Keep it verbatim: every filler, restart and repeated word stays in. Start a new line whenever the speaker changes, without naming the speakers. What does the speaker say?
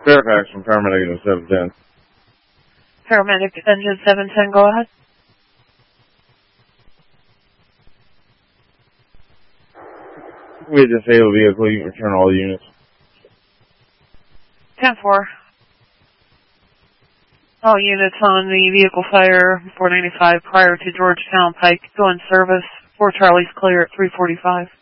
Fairfax from paramedic in seven ten.
Paramedic engine seven ten, go ahead.
We disabled vehicle, you can return all units.
ten four. All units on the vehicle fire four ninety-five prior to Georgetown Pike go in service. four Charlie's clear at three forty-five.